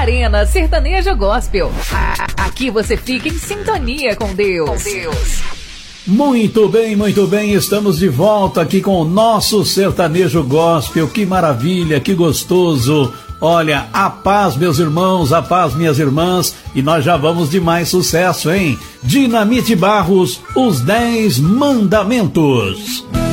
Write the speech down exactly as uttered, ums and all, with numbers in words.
Arena Sertanejo Gospel. Aqui você fica em sintonia com Deus. Com Deus. Muito bem, muito bem, estamos de volta aqui com o nosso Sertanejo Gospel. Que maravilha, que gostoso. Olha, a paz, meus irmãos, a paz, minhas irmãs, e nós já vamos de mais sucesso, hein? Dinamite Barros, os Dez Mandamentos.